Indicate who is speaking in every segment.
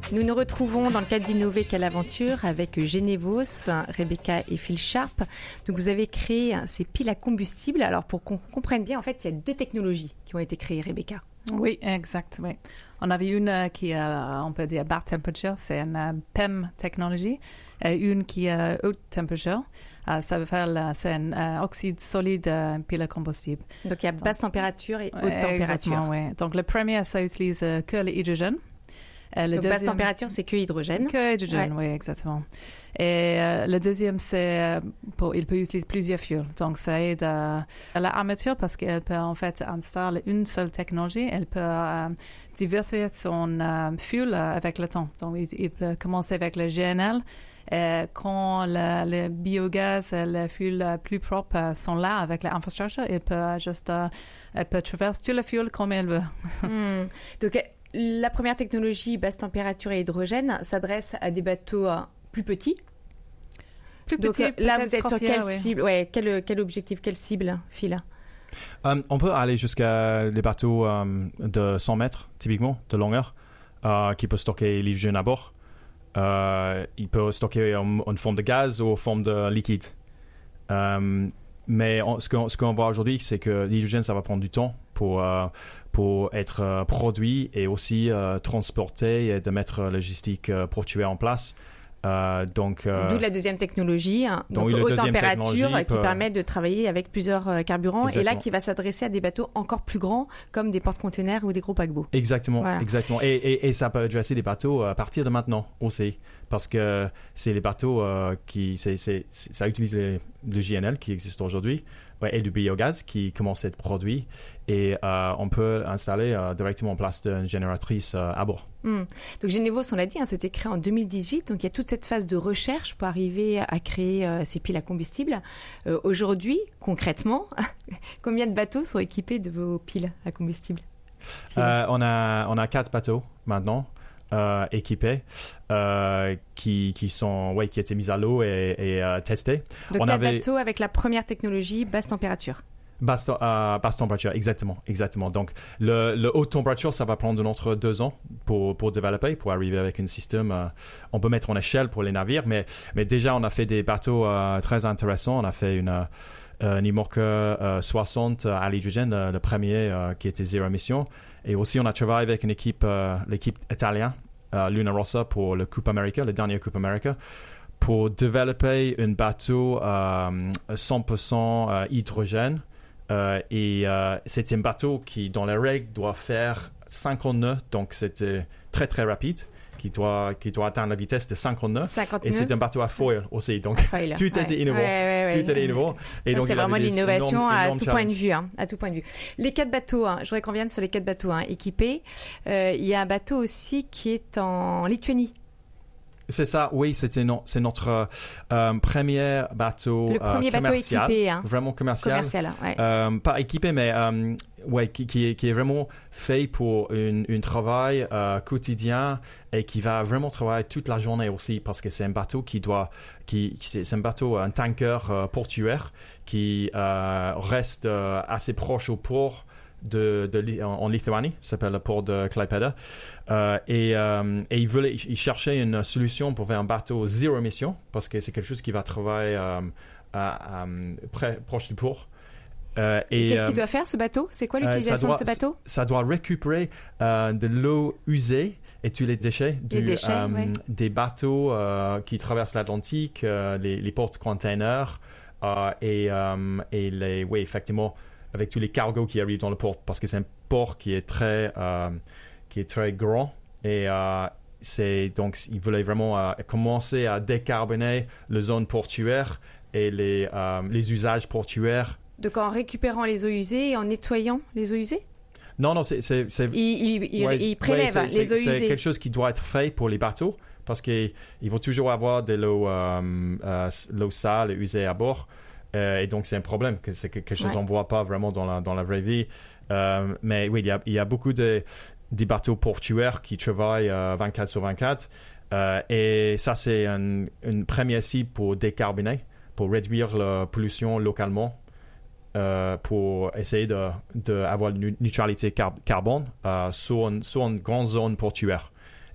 Speaker 1: Nous nous retrouvons dans le cadre d'Innover Quelle Aventure avec Genevos, Rebecca et Phil Sharp. Donc vous avez créé ces piles à combustible. Alors pour qu'on comprenne bien, en fait, il y a 2 technologies qui ont été créées, Rebecca.
Speaker 2: Oui, exact. Oui. On avait une qui est, on peut dire, back temperature, c'est une PEM technologie, et une qui est haute temperature. Ça veut faire, c'est un oxyde solide pile à combustible.
Speaker 1: Donc il y a basse température et haute température.
Speaker 2: Exactement, oui. Donc le premier, ça utilise que l'hydrogène.
Speaker 1: Donc basse température, c'est que hydrogène.
Speaker 2: Que hydrogène, oui, exactement. Et le deuxième, c'est il peut utiliser plusieurs fuels. Donc ça aide à l'armature parce qu'elle peut en fait installer une seule technologie. Elle peut diversifier son fuel avec le temps. Donc il peut commencer avec le GNL. Et quand le biogaz et le fuel plus propre sont là avec l'infrastructure, elle peut traverser tout le fuel comme elle veut.
Speaker 1: Donc la première technologie, basse température et hydrogène, s'adresse à des bateaux plus petits. Donc là, vous êtes sur quelle cible, quel objectif, quelle cible, Phil?
Speaker 3: On peut aller jusqu'à des bateaux de 100 mètres, typiquement, de longueur, qui peuvent stocker l'hydrogène à bord. Il peut stocker en forme de gaz ou en forme de liquide. Mais ce qu'on voit aujourd'hui, c'est que l'hydrogène, ça va prendre du temps pour être produit et aussi transporté et de mettre la logistique portuaire en place. D'où
Speaker 1: la deuxième technologie, donc haute température, qui permet de travailler avec plusieurs carburants. Exactement. Et là qui va s'adresser à des bateaux encore plus grands comme des porte-containers ou des gros paquebots.
Speaker 3: Exactement, voilà. Exactement. Et ça peut adresser des bateaux à partir de maintenant aussi, parce que c'est les bateaux ça utilise le GNL qui existe aujourd'hui et du biogaz qui commence à être produit et on peut installer directement en place d'une génératrice à bord.
Speaker 1: Donc Genevos, on l'a dit, c'était créé en 2018, donc il y a toute cette phase de recherche pour arriver à créer ces piles à combustible. Aujourd'hui, concrètement, combien de bateaux sont équipés de vos piles à combustible?
Speaker 3: On a 4 bateaux maintenant. Équipés qui étaient mis à l'eau et testés.
Speaker 1: Donc on avait bateaux avec la première technologie basse température.
Speaker 3: Basse température, exactement. Donc le haute température, ça va prendre notre 2 ans pour développer, pour arriver avec un système. On peut mettre en échelle pour les navires, mais déjà on a fait des bateaux très intéressants. On a fait une Imorca 60 à l'hydrogène, le premier qui était zéro émission. Et aussi, on a travaillé avec l'équipe italienne, Luna Rossa, pour le Coupe America, le dernier Coupe America, pour développer un bateau 100% hydrogène. Et c'était un bateau qui, dans les règles, doit faire 50 nœuds, donc c'était très très rapide. Qui doit atteindre la vitesse de 50 nœuds. Et c'est un bateau à foil aussi. Donc, tout était innovant.
Speaker 1: Tout
Speaker 3: était innovant. Et donc,
Speaker 1: c'est vraiment l'innovation à tout point de vue. À tout point de vue. Les 4 bateaux, je voudrais qu'on vienne sur les 4 bateaux équipés. Il y a un bateau aussi qui est en Lituanie.
Speaker 3: C'est ça, oui, c'est notre premier bateau
Speaker 1: le premier
Speaker 3: commercial,
Speaker 1: bateau équipé,
Speaker 3: vraiment commercial, pas équipé, mais qui est vraiment fait pour un travail quotidien et qui va vraiment travailler toute la journée aussi, parce que c'est un bateau c'est un bateau, un tanker portuaire qui reste assez proche au port en Lituanie, ça s'appelle le port de Klaipėda, et il cherchait une solution pour faire un bateau zéro émission, parce que c'est quelque chose qui va travailler proche du port.
Speaker 1: Et qu'est-ce qu'il doit faire, ce bateau? C'est quoi l'utilisation de ce bateau?
Speaker 3: Ça doit récupérer de l'eau usée et tous les déchets, des bateaux qui traversent l'Atlantique, les porte-containers et effectivement, avec tous les cargos qui arrivent dans le port, parce que c'est un port qui est très grand et donc il voulait vraiment commencer à décarboner la zone portuaire et les usages portuaires.
Speaker 1: Donc en récupérant les eaux usées et en nettoyant les eau usées? Non, il prélève les eau usées.
Speaker 3: C'est quelque chose qui doit être fait pour les bateaux, parce qu'il faut toujours avoir de l'eau sale et usée à bord. Et donc, c'est un problème, que c'est quelque chose qu'on ne voit pas vraiment dans la vraie vie. Mais oui, il y a beaucoup des bateaux portuaires qui travaillent 24 sur 24. Et ça, c'est une première cible pour décarboner, pour réduire la pollution localement, pour essayer d'avoir une neutralité carbone sur une grande zone portuaire.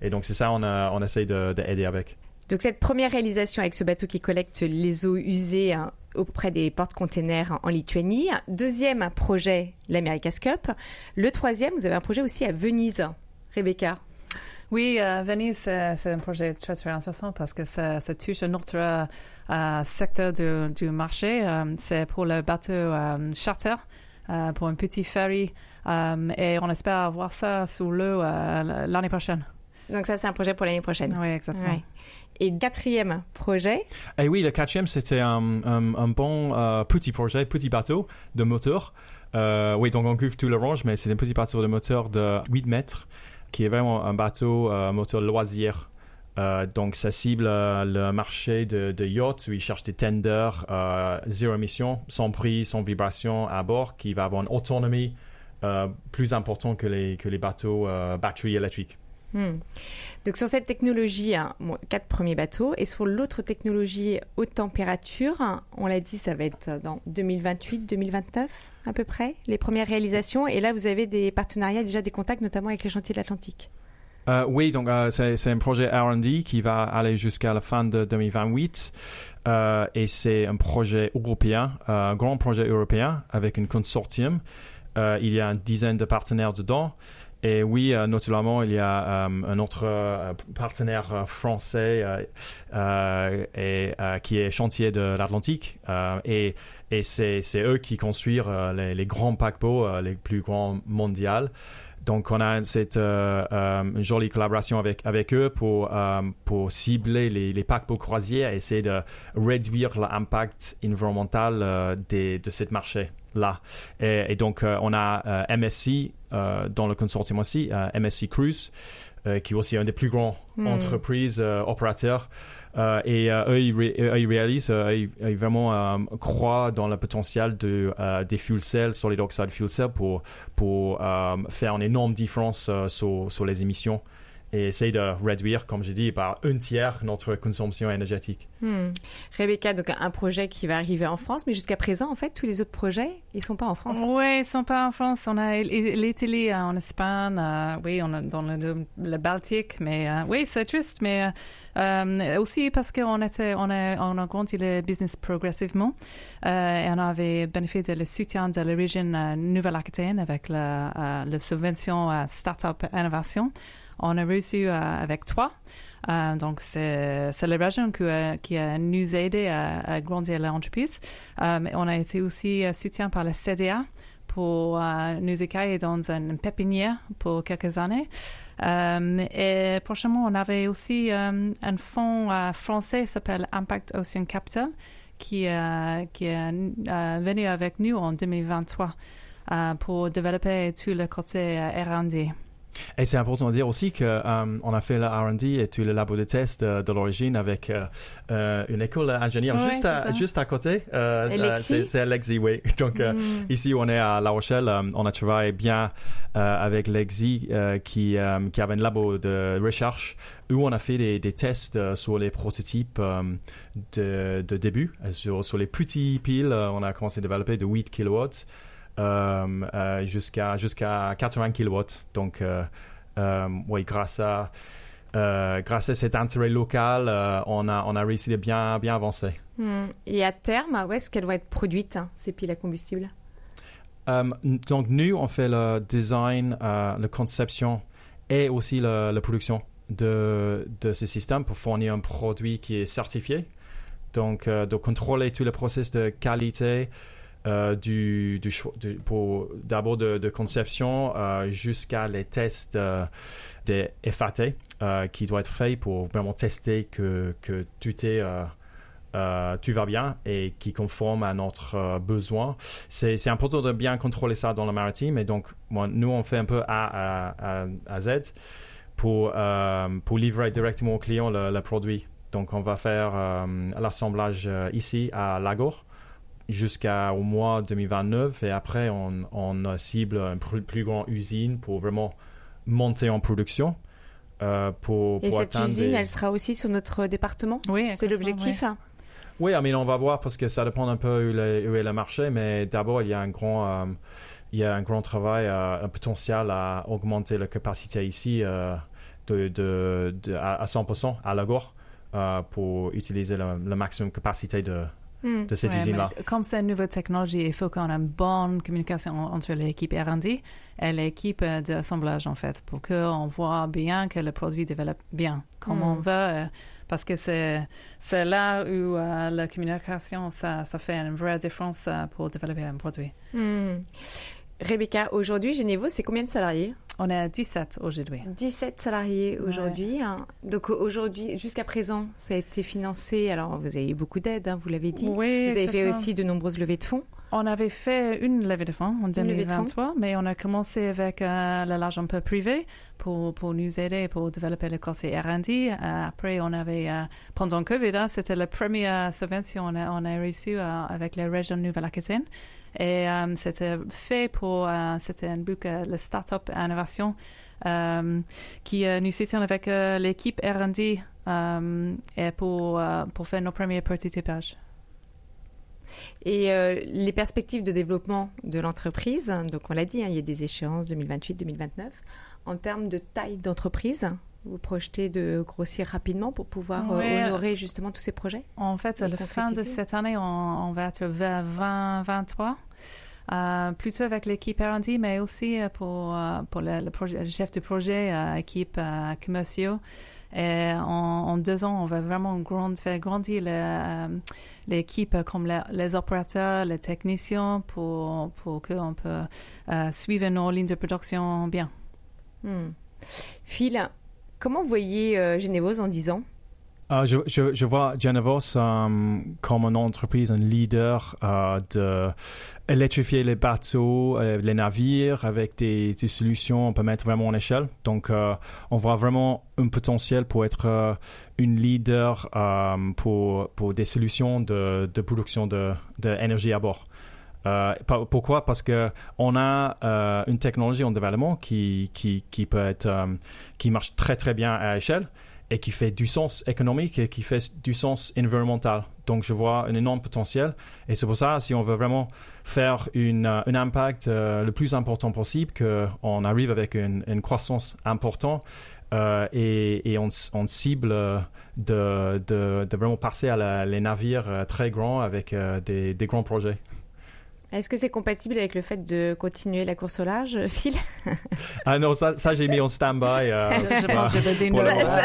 Speaker 3: Et donc, c'est ça on essaie d'aider avec.
Speaker 1: Donc, cette première réalisation avec ce bateau qui collecte les eaux usées auprès des porte-containers en Lituanie. Deuxième projet, l'America's Cup. Le troisième, vous avez un projet aussi à Venise. Rebecca.
Speaker 2: Oui, Venise, c'est un projet très, très intéressant parce que ça touche un autre secteur du marché. C'est pour le bateau charter, pour un petit ferry. Et on espère avoir ça sous l'eau l'année prochaine.
Speaker 1: Donc ça, c'est un projet pour l'année prochaine.
Speaker 2: Oui, exactement. Ouais.
Speaker 1: Et quatrième projet?
Speaker 3: Et oui, le quatrième, c'était un bon petit projet, petit bateau de moteur. Oui, donc on couvre tout l'orange, mais c'est un petit bateau de moteur de 8 mètres, qui est vraiment un bateau moteur loisir. Donc, ça cible le marché de yachts où ils cherchent des tenders zéro émission, sans prix, sans vibration à bord, qui va avoir une autonomie plus importante que les bateaux batterie électrique.
Speaker 1: Donc sur cette technologie, 4 premiers bateaux, et sur l'autre technologie haute température, on l'a dit, ça va être dans 2028-2029 à peu près, les premières réalisations. Et là, vous avez des partenariats, déjà des contacts, notamment avec les chantiers de l'Atlantique.
Speaker 3: Oui, donc c'est un projet R&D qui va aller jusqu'à la fin de 2028 et c'est un projet européen, un grand projet européen avec un consortium. Il y a une dizaine de partenaires dedans. Et oui, notamment, il y a un autre partenaire français qui est Chantier de l'Atlantique. Et c'est eux qui construisent les grands paquebots, les plus grands mondiaux. Donc, on a une jolie collaboration avec eux pour cibler les paquebots croisières et essayer de réduire l'impact environnemental de ce marché-là. Et donc, on a MSC dans le consortium aussi, MSC Cruise, qui est aussi une des plus grandes entreprises opérateurs. Et eux, ils réalisent, ils vraiment croient dans le potentiel des fuel cells, solid oxide fuel cells pour faire une énorme différence sur les émissions et essayer de réduire, comme j'ai dit, par 1/3 notre consommation énergétique.
Speaker 1: Rebecca, donc un projet qui va arriver en France, mais jusqu'à présent, en fait, tous les autres projets, ils ne sont pas en France.
Speaker 2: Oui, ils ne sont pas en France. On a l'Italie en Espagne, oui, on a dans le Baltique, mais oui, c'est triste, mais aussi parce qu'on a grandi le business progressivement et on avait bénéficié du soutien de la région Nouvelle-Aquitaine avec la subvention Startup Innovation. On a reçu avec 3. Donc, c'est la région qui a nous aidé à grandir l'entreprise. On a été aussi soutenu par la CDA pour nous accueillir dans une pépinière pour quelques années. Et prochainement, on avait aussi un fonds français qui s'appelle Impact Ocean Capital qui est venu avec nous en 2023 pour développer tout le côté R&D.
Speaker 3: Et c'est important de dire aussi qu'on a fait le R&D et tout le labo de test de l'origine avec une école d'ingénieur juste à côté. C'est Alexis, oui. Donc ici, on est à La Rochelle. On a travaillé bien avec Alexis qui avait un labo de recherche où on a fait des tests sur les prototypes de début. Sur les petits piles, on a commencé à développer de 8 kW. Jusqu'à 80 kW. Donc, oui, grâce à cet intérêt local, on a réussi de bien avancer.
Speaker 1: Et à terme, où est-ce qu'elles vont être produites, ces piles à combustible?
Speaker 3: Donc, nous, on fait le design, la conception et aussi la production de ces systèmes pour fournir un produit qui est certifié. Donc, de contrôler tout le processus de qualité d'abord de conception jusqu'à les tests des FAT qui doivent être faits pour vraiment tester que tout va bien et qui conforme à notre besoin. C'est important de bien contrôler ça dans le maritime et donc nous on fait un peu A à Z pour livrer directement au client le produit. Donc on va faire l'assemblage ici à Lagor jusqu'au mois 2029 et après on cible une plus grande usine pour vraiment monter en production.
Speaker 1: Et cette usine, elle sera aussi sur notre département? Oui, c'est l'objectif.
Speaker 3: Oui, mais on va voir parce que ça dépend un peu où est le marché, mais d'abord il y a un grand travail, un potentiel à augmenter la capacité ici à 100% à Lagor pour utiliser le maximum de capacité de cette usine-là.
Speaker 2: Comme c'est une nouvelle technologie, il faut qu'on ait une bonne communication entre l'équipe R&D et l'équipe d'assemblage, en fait, pour qu'on voit bien que le produit développe bien, comme on veut, parce que c'est là où la communication, ça fait une vraie différence pour développer un produit.
Speaker 1: Rebecca, aujourd'hui, Genevo, c'est combien de salariés?
Speaker 2: On est à 17 aujourd'hui.
Speaker 1: 17 salariés aujourd'hui. Ouais. Hein. Donc aujourd'hui, jusqu'à présent, ça a été financé. Alors, vous avez eu beaucoup d'aide, hein, vous l'avez dit.
Speaker 2: Oui,
Speaker 1: vous avez fait aussi de nombreuses levées de fonds.
Speaker 2: On avait fait une levée de fonds en 2023, mais on a commencé avec l'argent un peu privé pour nous aider pour développer le conseil R&D. Après, on avait, pendant Covid, c'était la première subvention on a reçue avec la région Nouvelle-Aquitaine. Et c'était fait c'était un book, le Startup Innovation, qui nous soutient avec l'équipe R&D et pour faire nos premiers prototypages.
Speaker 1: Et les perspectives de développement de l'entreprise, donc on l'a dit, hein, il y a des échéances 2028-2029. En termes de taille d'entreprise, vous projetez de grossir rapidement pour pouvoir honorer justement tous ces projets?
Speaker 2: En fait, à la fin de cette année, on va être vers 2023. Plutôt avec l'équipe R&D, mais aussi pour le chef de projet, équipe commerciaux. Et en 2 ans, on va vraiment faire grandir l'équipe comme les opérateurs, les techniciens pour qu'on peut suivre nos lignes de production bien.
Speaker 1: Phil, comment vous voyez Genevo en 10 ans?
Speaker 3: Je vois Genevo comme une entreprise, un leader d'électrifier les bateaux, les navires avec des solutions qu'on peut mettre vraiment en échelle. Donc, on voit vraiment un potentiel pour être une leader pour des solutions de production d'énergie à bord. Pourquoi? Parce que on a une technologie en développement qui peut être qui marche très très bien à échelle et qui fait du sens économique et qui fait du sens environnemental. Donc, je vois un énorme potentiel. Et c'est pour ça, si on veut vraiment faire un impact le plus important possible, qu'on arrive avec une croissance importante et on cible de vraiment passer à les navires très grands avec des grands projets.
Speaker 1: Est-ce que c'est compatible avec le fait de continuer la course au large, Phil?
Speaker 3: Ah non, ça j'ai mis en stand-by.
Speaker 2: Je pense que je vais dire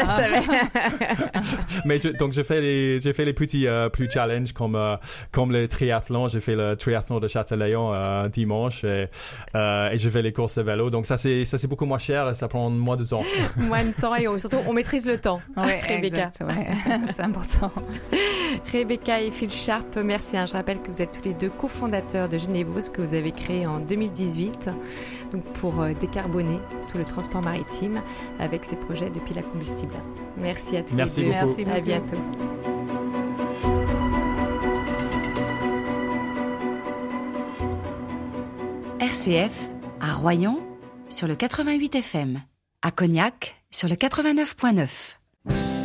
Speaker 2: non.
Speaker 3: Mais donc j'ai fait les petits plus challenges comme le triathlon. J'ai fait le triathlon de Châtelaillon dimanche et je fais les courses à vélo. Donc ça c'est beaucoup moins cher et ça prend moins de temps.
Speaker 1: Moins de temps et surtout on maîtrise le temps.
Speaker 2: Oui,
Speaker 1: Rebecca.
Speaker 2: Exact, ouais. C'est important.
Speaker 1: Rebecca et Phil Sharp, merci. Je rappelle que vous êtes tous les deux cofondateurs de Genevo, ce que vous avez créé en 2018, donc pour décarboner tout le transport maritime avec ces projets de piles à combustible. Merci à tous les deux.
Speaker 3: Merci beaucoup.
Speaker 2: Merci beaucoup.
Speaker 1: À bientôt.
Speaker 4: RCF à Royan sur le 88 FM, à Cognac sur le 89.9.